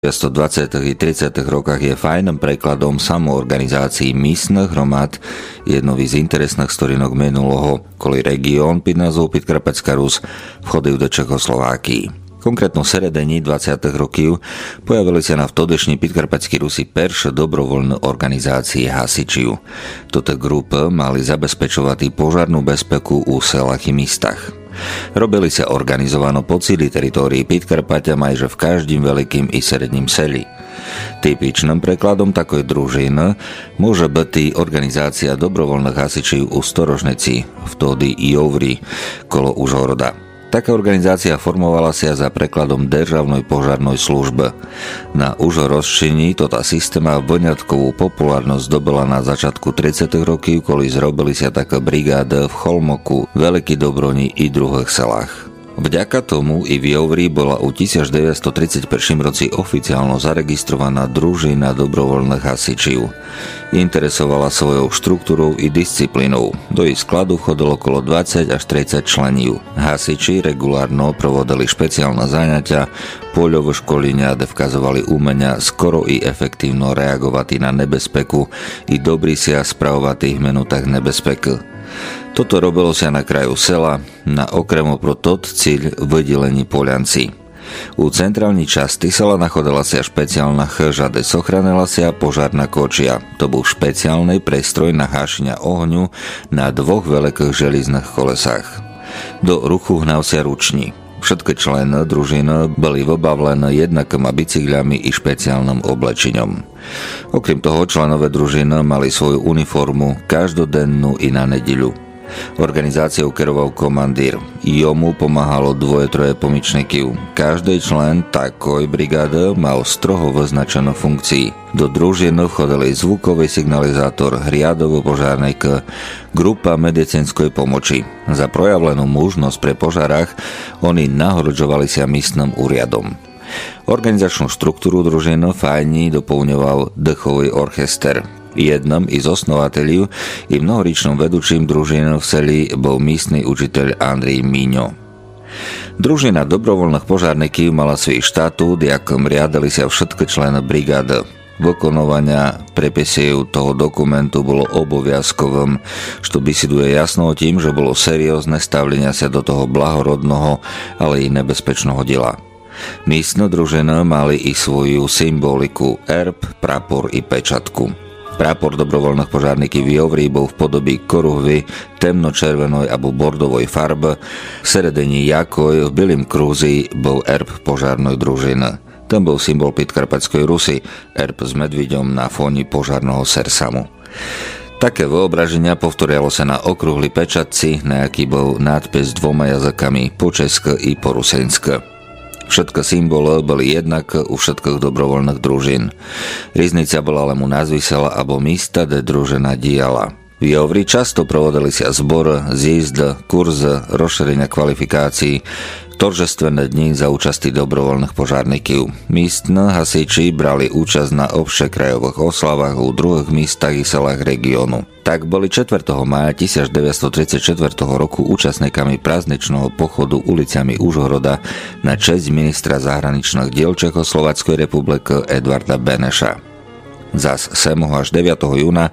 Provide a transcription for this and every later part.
v 20. i 30. rokach je fajným prekladom samoorganizácií místnych hromad jednovi z interesných storinok minulého, koli región pід názvom Podkarpatská Rus vchodil do Čechoslovákii. Konkrétno v seredení 20. rokov pojavili sa na vtodešní Podkarpatskí Rusi perše dobrovoľné organizácie hasičiu. Toto grupy mali zabezpečovať požarnú bezpeku u selách i místach. Robili sa organizovano po celej teritórii Podkarpatia majže v každým veľkým i sredním seli. Typičným prekladom takoj družiny môže byť organizácia dobrovoľných hasičov u Storožnici, vtedy Jovri, kolo Užhoroda. Taká organizácia formovala sa za prekladom Državnej požarnej služby. Na Užhorozčení tota systéma vyňatkovú populárnosť dobila na začiatku 30. rokov, koli zrobili sa také brigády v Cholmoku, Veľký Dobroni i druhých selách. Vďaka tomu i v Jovri bola u 1931 roci oficiálno zaregistrovaná družina dobrovoľných hasičov. Interesovala svojou štruktúrou i disciplínou. Do ich skladu chodilo okolo 20 až 30 členov. Hasiči regulárno provodili špeciálne zaňatia, poľové školenia, kde vkazovali umenia skoro i efektívno reagovať na nebezpeku i dobrý sa spravovať v minútach nebezpeky. Toto robilo sa na kraju sela, na okrem pro tot cíľ vydelení Polianci. U centrálnej časti sela nachodila sa špeciálna chža, kde sochránila sa požárna kočia. To bol špeciálny prestroj na hášenia ohňu na dvoch veľkých železných kolesách. Do ruchu hnal sa ruční. Všetky členy družiny boli vybavlené jednakými bicyklami i špeciálnym oblečením. Okrem toho členové družiny mali svoju uniformu každodennú i na nedeľu. Organizáciou keroval komandír. Jomu pomáhalo dvoje-troje pomičníkov. Každý člen takoj brigády mal stroho vyznačenú funkcii. Do družiny vchodili zvukový signalizátor, riadový požárnik, grupa medicínskej pomoci. Za projavlenú mužnosť pre požárach oni nahorodzovali sa místnym úriadom. Organizačnú štruktúru družiny fajní doplňoval dechový orchester. Jednom z osnovateľov i mnohoričnom vedúčim družiny v seli bol místny učiteľ Andrej Míňo. Družina dobrovoľných požárnikov mala svoj štatút, jakom riadili sa všetky členy brigády. Vykonovania prepisov toho dokumentu bolo oboviazkovým, čo vysiduje jasno tým, že bolo seriózne stavlenia sa do toho blahorodného, ale i nebezpečného diela. Místne družiny mali i svoju symboliku, erb, prapor i pečatku. Prápor dobrovoľných požárnikov v Jovri bol v podobe koruhvy temnočervenej alebo bordovej farby, v seredení jakoj v bielým krúzi bol erb požárnej družiny. Tam bol symbol Podkarpatskej Rusy, erb s medvíďom na fóni požárneho sersamu. Také vyobraženia povtorialo sa na okrúhly pečatci, na aký bol nadpis dvoma jazykami, po česky i po rusensky. Všetky symboly boli jednak u všetkých dobrovoľných družín. Riznica bola len u názvy sela alebo místa, kde družina diala. V Jovri často provodili sa zbor, zjízd, kurzy, rozšírenia kvalifikácií, toržestvené dni za účasti dobrovoľných požárnikov. Místne hasiči brali účasť na obšekrajových oslavách u druhých místach i selách regiónu. Tak boli 4. mája 1934 roku účastníkami prázdničného pochodu ulicami Užhoroda na česť ministra zahraničných diel Čechoslováckej republiky Edvarda Beneša. Zas 7. až 9. júna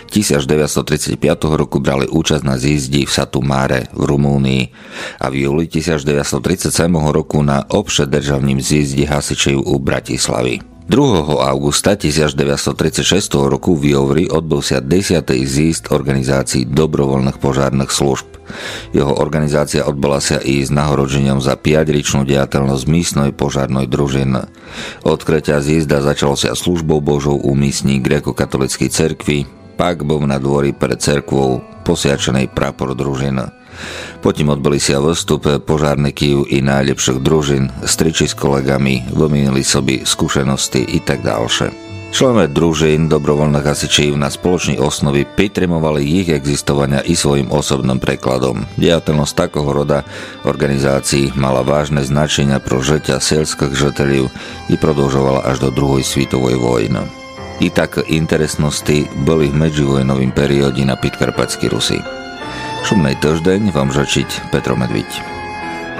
1935 roku brali účasť na zjízdi v Satumáre v Rumúnii a v júli 1937 roku na obšedržavním zjízdi hasičov u Bratislavy. 2. augusta 1936 roku v Jovri odbol sa 10. zjízd organizácií dobrovoľných požárnych služb. Jeho organizácia odbola sa i s nahorodžením za 5-ročnú diateľnosť místnej požárnej družiny. Odkrytia zjízda začalo sa službou Božou u místnej gréko-katolíckej cerkvi, pak bol na dvori pred cerkvou posiačenej prapor družiny. Potom odboli sa vstup požárnikov i najlepších družín, striči s kolegami, vymienili sobi skúsenosti i tak ďalšie. Členové družín dobrovoľných hasičov na spoločnej osnovi pritrimovali ich existovania i svojim osobným prekladom. Diateľnosť takého roda organizácií mala vážne značenia pro žitia selských žiteľov i prodĺžovala až do druhej svetovej vojny. I tak interesnosti boli v medzivojnovým perióde na Podkarpatskej Rusi. Šumnej týždeň vám žačiť Petro Medviť.